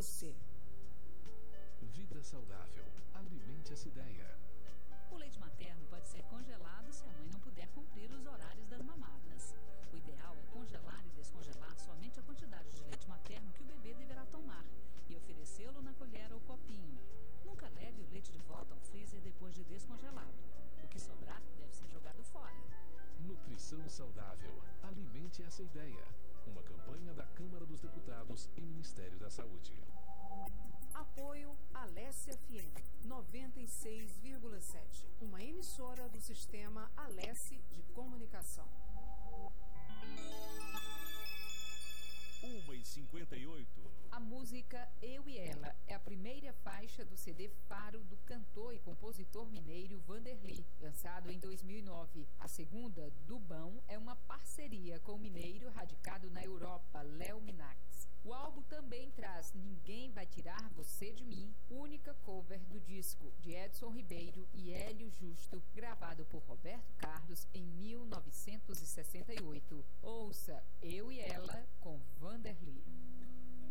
você. Vida saudável. Alimente essa ideia. O leite materno pode ser congelado se a mãe não puder cumprir os horários das mamadas. O ideal é congelar e descongelar somente a quantidade de leite materno que o bebê deverá tomar e oferecê-lo na colher ou copinho. Nunca leve o leite de volta ao freezer depois de descongelado. O que sobrar deve ser jogado fora. Nutrição saudável. Alimente essa ideia. Uma campanha da Câmara dos Deputados e Ministério da Saúde. Apoio Alesse FM 96,7, uma emissora do sistema Alesse de Comunicação. 1h58. A música Eu e Ela é a primeira faixa do CD Faro do cantor e compositor mineiro Vanderly, lançado em 2009. A segunda, Dubão, é uma parceria com o mineiro radicado na Europa, Léo Minax. O álbum também traz Ninguém Vai Tirar Você de Mim, única cover do disco, de Edson Ribeiro e Hélio Justo, gravado por Roberto Carlos em 1968. Ouça Eu e Ela com Vanderly.